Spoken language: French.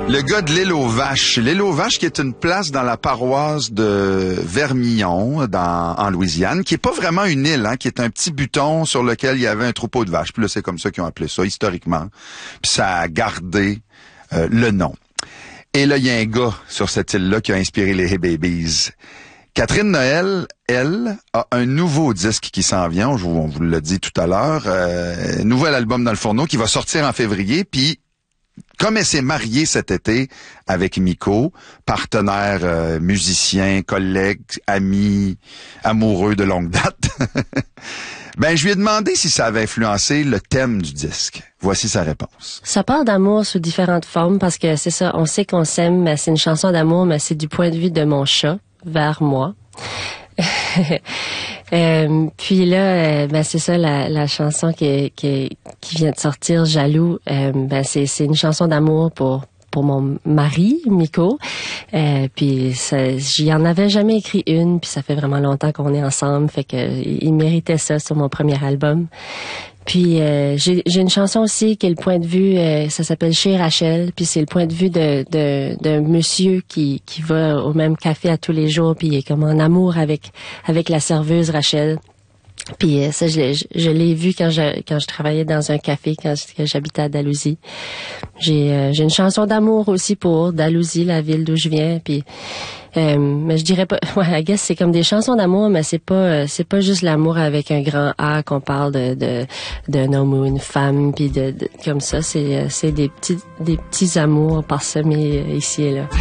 Le gars de l'île aux Vaches. L'île aux Vaches qui est une place dans la paroisse de Vermillon, en Louisiane, qui est pas vraiment une île, qui est un petit buton sur lequel il y avait un troupeau de vaches. Puis là, c'est comme ça qu'ils ont appelé ça, historiquement. Puis ça a gardé le nom. Et là, il y a un gars sur cette île-là qui a inspiré les Hey Babies. Catherine Noël, elle, a un nouveau disque qui s'en vient, on vous l'a dit tout à l'heure, nouvel album dans le fourneau qui va sortir en février, puis comme elle s'est mariée cet été avec Miko, partenaire musicien, collègue, ami, amoureux de longue date, ben je lui ai demandé si ça avait influencé le thème du disque. Voici sa réponse. Ça parle d'amour sous différentes formes parce que c'est ça, on sait qu'on s'aime, mais c'est une chanson d'amour, mais c'est du point de vue de mon chat vers moi. Puis là, ben c'est ça la chanson qui vient de sortir, Jaloux. Ben c'est une chanson d'amour pour mon mari, Miko. Puis j'y en avais jamais écrit une, puis ça fait vraiment longtemps qu'on est ensemble, fait que il méritait ça sur mon premier album. Puis j'ai une chanson aussi qui est le point de vue, ça s'appelle Chez Rachel, puis c'est le point de vue d'un monsieur qui va au même café à tous les jours, puis il est comme en amour avec la serveuse Rachel. Puis ça je l'ai vu quand je travaillais dans un café quand j'habitais à Dalhousie. J'ai une chanson d'amour aussi pour Dalhousie, la ville d'où je viens, puis mais je dirais pas, ouais, I guess c'est comme des chansons d'amour, mais c'est pas juste l'amour avec un grand A qu'on parle d'un homme ou une femme, puis de comme ça, c'est des petits amours parsemés ici et là.